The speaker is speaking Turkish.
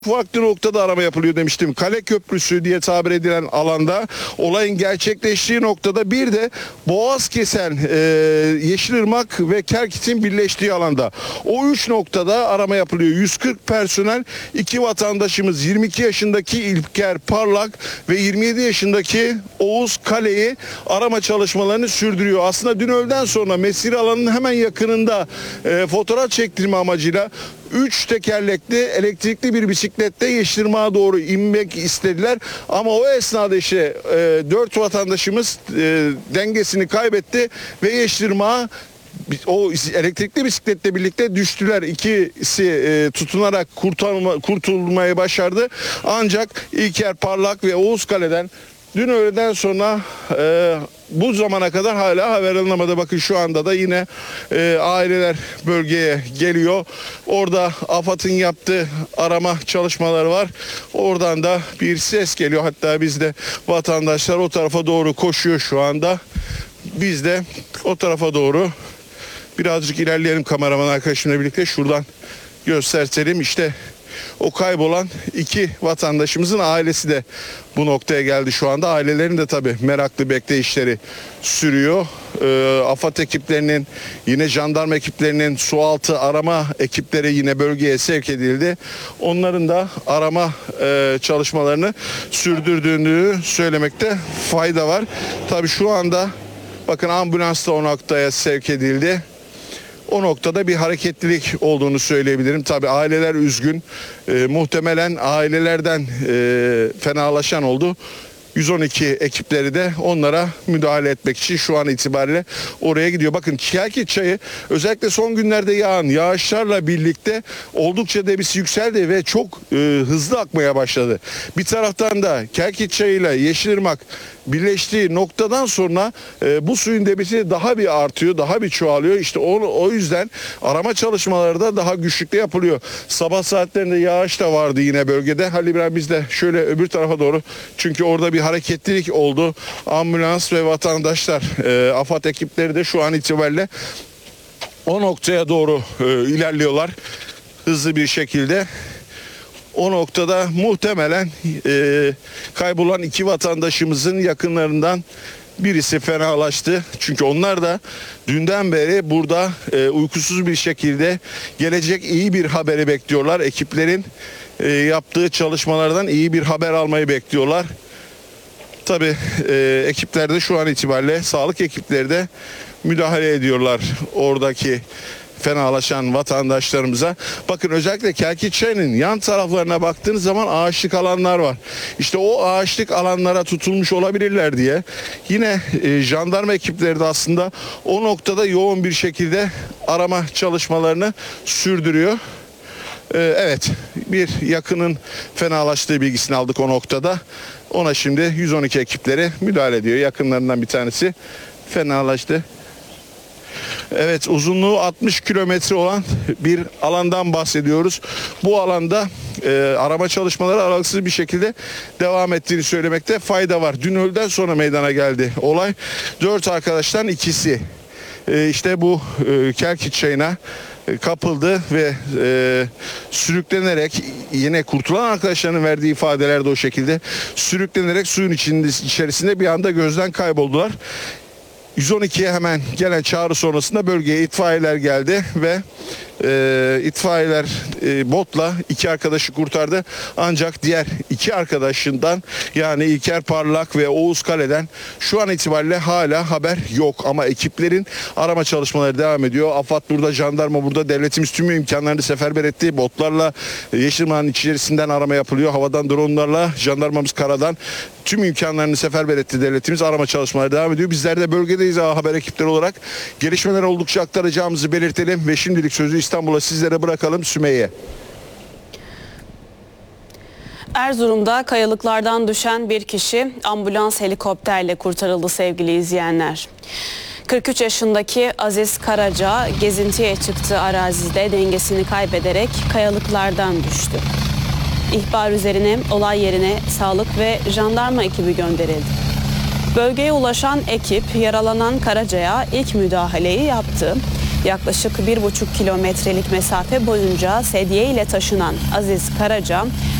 farklı noktada arama yapılıyor demiştim. Kale Köprüsü diye tabir edilen alanda, olayın gerçekleştiği noktada, bir de Boğazkesen, Yeşilırmak ve Kerkit'in birleştiği alanda. O 3 noktada arama yapılıyor. 140 personel, 2 vatandaşımız, 22 yaşındaki İlker Parlak ve 27 yaşındaki Oğuz Kale'yi arama çalışmalarını sürdürüyor. Aslında dün öğleden sonra mesire alanının hemen yakınında fotoğraf çektirme amacıyla 3 tekerlekli elektrikli bir bisiklette Yeşilırmak'a doğru inmek istediler. Ama o esnada işte 4 vatandaşımız dengesini kaybetti ve Yeşilırmak'a o elektrikli bisikletle birlikte düştüler. İkisi tutunarak kurtulmayı başardı. Ancak İlker Parlak ve Oğuz Kale'den dün öğleden sonra bu zamana kadar hala haber alınamadı. Bakın şu anda da yine aileler bölgeye geliyor. Orada AFAD'ın yaptığı arama çalışmaları var. Oradan da bir ses geliyor. Hatta biz de, vatandaşlar o tarafa doğru koşuyor şu anda. Biz de o tarafa doğru birazcık ilerleyelim kameraman arkadaşımla birlikte. Şuradan gösterelim. İşte o kaybolan 2 vatandaşımızın ailesi de bu noktaya geldi şu anda. Ailelerin de tabii meraklı bekleyişleri sürüyor. AFAD ekiplerinin, yine jandarma ekiplerinin, sualtı arama ekipleri yine bölgeye sevk edildi. Onların da arama çalışmalarını sürdürdüğünü söylemekte fayda var. Tabii şu anda bakın ambulans da o noktaya sevk edildi. O noktada bir hareketlilik olduğunu söyleyebilirim. Tabii aileler üzgün. Muhtemelen ailelerden fenalaşan oldu. 112 ekipleri de onlara müdahale etmek için şu an itibariyle oraya gidiyor. Bakın Kelkit Çayı özellikle son günlerde yağan yağışlarla birlikte oldukça debisi yükseldi ve çok hızlı akmaya başladı. Bir taraftan da Kelkit Çayı ile Yeşilırmak birleştiği noktadan sonra bu suyun debisi daha bir artıyor, daha bir çoğalıyor. İşte o yüzden arama çalışmaları da daha güçlükle yapılıyor. Sabah saatlerinde yağış da vardı yine bölgede. Halil İbrahim, biz de şöyle öbür tarafa doğru, çünkü orada bir hareketlilik oldu. Ambulans ve vatandaşlar, AFAD ekipleri de şu an itibariyle o noktaya doğru ilerliyorlar hızlı bir şekilde. O noktada muhtemelen kaybolan 2 vatandaşımızın yakınlarından birisi fenalaştı. Çünkü onlar da dünden beri burada uykusuz bir şekilde gelecek iyi bir haberi bekliyorlar. Ekiplerin yaptığı çalışmalardan iyi bir haber almayı bekliyorlar. Tabii ekipler de şu an itibariyle, sağlık ekipleri de müdahale ediyorlar oradaki fenalaşan vatandaşlarımıza. Bakın özellikle Kelkit Çayı'nın yan taraflarına baktığınız zaman ağaçlık alanlar var. İşte o ağaçlık alanlara tutulmuş olabilirler diye yine jandarma ekipleri de aslında o noktada yoğun bir şekilde arama çalışmalarını sürdürüyor. Evet, bir yakının fenalaştığı bilgisini aldık o noktada. Ona şimdi 112 ekipleri müdahale ediyor. Yakınlarından bir tanesi fenalaştı. Evet, uzunluğu 60 kilometre olan bir alandan bahsediyoruz. Bu alanda arama çalışmaları aralıksız bir şekilde devam ettiğini söylemekte fayda var. Dün öğleden sonra meydana geldi olay. 4 arkadaştan ikisi işte bu Kelkit Çayı'na kapıldı ve sürüklenerek, yine kurtulan arkadaşlarının verdiği ifadeler de o şekilde, sürüklenerek suyun içerisinde bir anda gözden kayboldular. 112'ye hemen gelen çağrı sonrasında bölgeye itfaiyeler geldi ve itfaiyeler botla 2 arkadaşı kurtardı. Ancak diğer 2 arkadaşından, yani İlker Parlak ve Oğuz Kale'den şu an itibariyle hala haber yok. Ama ekiplerin arama çalışmaları devam ediyor. AFAD burada, jandarma burada, devletimiz tüm imkanlarını seferber etti. Botlarla Yeşilırmak'ın içerisinden arama yapılıyor. Havadan, dronlarla, jandarmamız karadan tüm imkanlarını seferber etti devletimiz. Arama çalışmaları devam ediyor. Bizler de bölgedeyiz haber ekipleri olarak. Gelişmeler oldukça aktaracağımızı belirtelim ve şimdilik sözü İstanbul'a sizlere bırakalım. Sümeyye. Erzurum'da kayalıklardan düşen bir kişi ambulans helikopterle kurtarıldı sevgili izleyenler. 43 yaşındaki Aziz Karaca gezintiye çıktığı arazide dengesini kaybederek kayalıklardan düştü. İhbar üzerine olay yerine sağlık ve jandarma ekibi gönderildi. Bölgeye ulaşan ekip yaralanan Karaca'ya ilk müdahaleyi yaptı. Yaklaşık 1,5 kilometrelik mesafe boyunca sedye ile taşınan Aziz Karaca